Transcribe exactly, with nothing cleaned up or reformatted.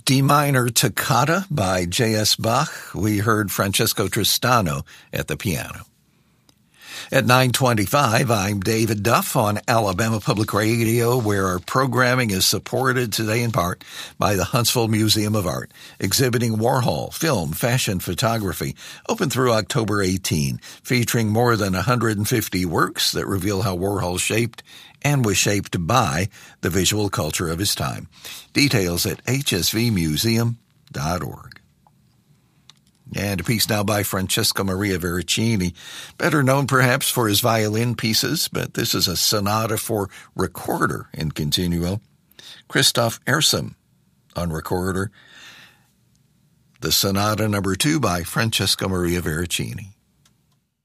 D minor Toccata by J S Bach. We heard Francesco Tristano at the piano. At nine twenty-five, I'm David Duff on Alabama Public Radio, where our programming is supported today in part by the Huntsville Museum of Art, exhibiting Warhol, film, fashion, photography, open through October eighteenth, featuring more than one hundred fifty works that reveal how Warhol shaped and was shaped by the visual culture of his time. Details at h s v museum dot org. And a piece now by Francesco Maria Veracini, better known perhaps for his violin pieces, but this is a sonata for recorder in continuo. Christoph Ersum on recorder. The sonata number two by Francesco Maria Veracini.